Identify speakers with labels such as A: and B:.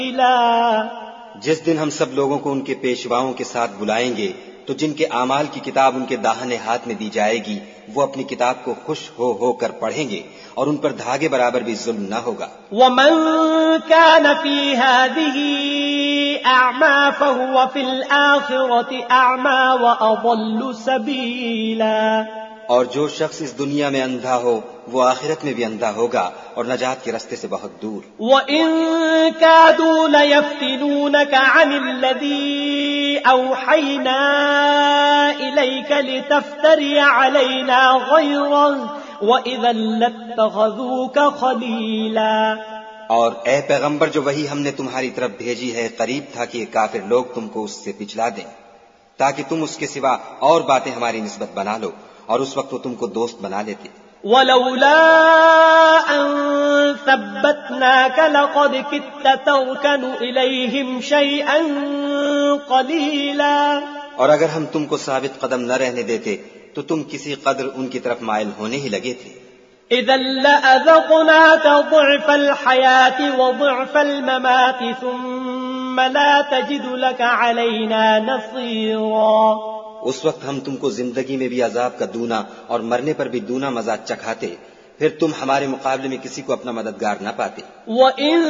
A: جس دن ہم سب لوگوں کو ان کے پیشواؤں کے ساتھ بلائیں گے تو جن کے اعمال کی کتاب ان کے داہنے ہاتھ میں دی جائے گی وہ اپنی کتاب کو خوش ہو کر پڑھیں گے اور ان پر دھاگے برابر بھی ظلم نہ ہوگا.
B: ومن كان في هذه أعمى فهو في الآخرة أعمى وأضل سبيلا.
A: اور جو شخص اس دنیا میں اندھا ہو وہ آخرت میں بھی اندھا ہوگا اور نجات کے رستے سے بہت دور.
B: وَإِن كَادُوا لَيَفْتِنُونَكَ عَنِ الَّذِي أَوْحَيْنَا إِلَيْكَ لِتَفْتَرِيَ عَلَيْنَا غَيْرَهُ وَإِذًا لَاتَّخَذُوكَ خَلِيلًا.
A: اور اے پیغمبر جو وہی ہم نے تمہاری طرف بھیجی ہے قریب تھا کہ یہ کافر لوگ تم کو اس سے پچھلا دیں تاکہ تم اس کے سوا اور باتیں ہماری نسبت بنا لو اور اس وقت وہ تم کو دوست بنا لیتے.
B: وَلَوْلَا أَن ثَبَّتْنَاكَ لَقَدْ كِدتَّ تَرْكَنُ إِلَيْهِمْ شَيْئًا قَلِيلًا.
A: اور اگر ہم تم کو ثابت قدم نہ رہنے دیتے تو تم کسی قدر ان کی طرف مائل ہونے ہی لگے تھے.
B: إِذًا لَأَذَقْنَاكَ ضِعْفَ الْحَيَاةِ وَضِعْفَ الْمَمَاتِ ثُمَّ لَا تَجِدُ لَكَ عَلَيْنَا نَصِيرًا.
A: اس وقت ہم تم کو زندگی میں بھی عذاب کا دونا اور مرنے پر بھی دونا مزہ چکھاتے پھر تم ہمارے مقابلے میں کسی کو اپنا مددگار نہ پاتے.
B: وَإِن